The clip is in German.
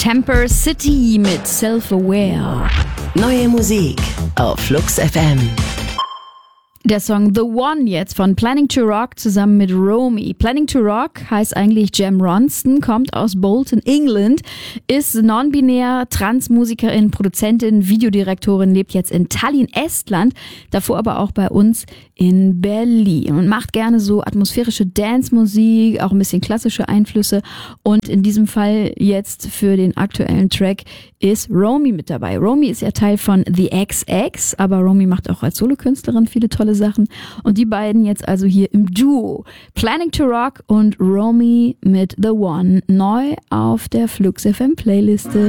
Temper City mit Self-Aware. Neue Musik auf Flux FM. Der Song The One jetzt von Planning to Rock zusammen mit Romy. Planning to Rock heißt eigentlich Jem Ronston, kommt aus Bolton, England, ist non-binär, Transmusikerin, Produzentin, Videodirektorin, lebt jetzt in Tallinn, Estland, davor aber auch bei uns in Berlin und macht gerne so atmosphärische Dance-Musik, auch ein bisschen klassische Einflüsse, und in diesem Fall jetzt für den aktuellen Track ist Romy mit dabei. Romy ist ja Teil von The XX, aber Romy macht auch als Solokünstlerin viele tolle Sachen, und die beiden jetzt also hier im Duo. Planning to Rock und Romy mit The One, neu auf der Flux FM Playliste.